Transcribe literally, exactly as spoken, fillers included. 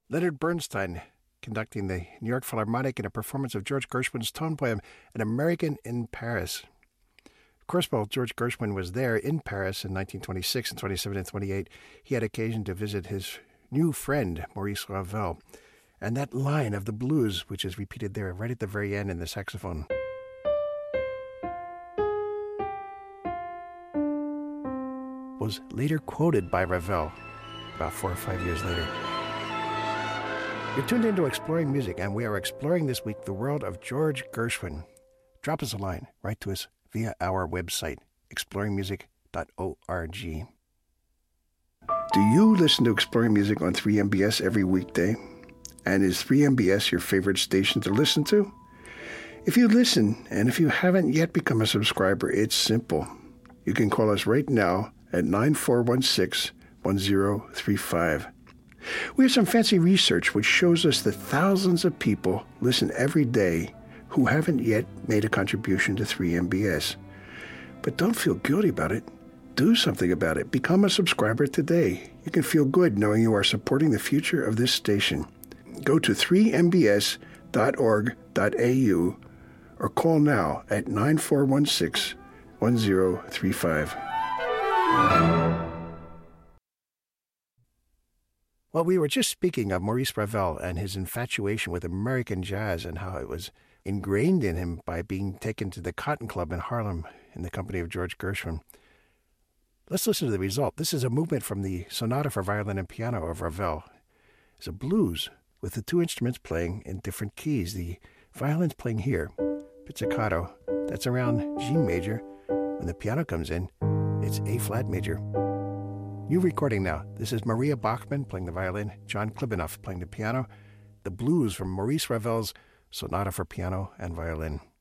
Leonard Bernstein conducting the New York Philharmonic in a performance of George Gershwin's tone poem, An American in Paris. Of course, while George Gershwin was there in Paris in nineteen twenty-six and twenty-seven and twenty-eight, he had occasion to visit his new friend, Maurice Ravel. And that line of the blues, which is repeated there right at the very end in the saxophone, was later quoted by Ravel about four or five years later. You're tuned into Exploring Music, and we are exploring this week the world of George Gershwin. Drop us a line. Write to us via our website, exploring music dot org. Do you listen to Exploring Music on three M B S every weekday? And is three M B S your favorite station to listen to? If you listen, and if you haven't yet become a subscriber, it's simple. You can call us right now at nine four one six, one zero three five. We have some fancy research which shows us that thousands of people listen every day who haven't yet made a contribution to three M B S. But don't feel guilty about it. Do something about it. Become a subscriber today. You can feel good knowing you are supporting the future of this station. Go to three m b s dot org dot a u or call now at nine four one six, one zero three five. Well, we were just speaking of Maurice Ravel and his infatuation with American jazz and how it was ingrained in him by being taken to the Cotton Club in Harlem in the company of George Gershwin. Let's listen to the result. This is a movement from the Sonata for Violin and Piano of Ravel. It's a blues with the two instruments playing in different keys. The violin's playing here, pizzicato. That's around G major. When the piano comes in, it's A flat major. New recording now. This is Maria Bachmann playing the violin, John Klibanoff playing the piano. The blues from Maurice Ravel's Sonata for Piano and Violin.